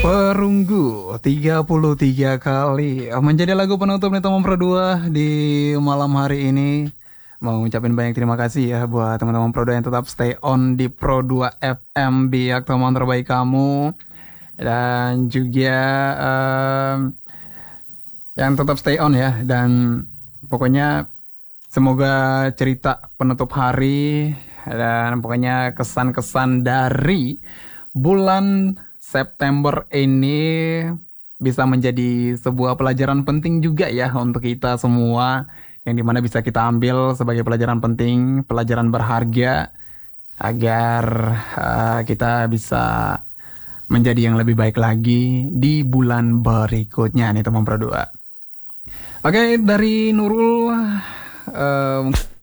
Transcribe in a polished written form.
Perunggu 33 kali menjadi lagu penutup nih teman Pro 2 di malam hari ini. Mau ngucapin banyak terima kasih ya buat teman-teman Pro 2 yang tetap stay on di Pro 2 FM biak teman terbaik kamu. Dan juga yang tetap stay on ya. Dan pokoknya semoga cerita penutup hari dan pokoknya kesan-kesan dari bulan September ini bisa menjadi sebuah pelajaran penting juga ya untuk kita semua yang dimana bisa kita ambil sebagai pelajaran penting, pelajaran berharga agar kita bisa menjadi yang lebih baik lagi di bulan berikutnya nih teman Pro 2. Oke, dari Nurul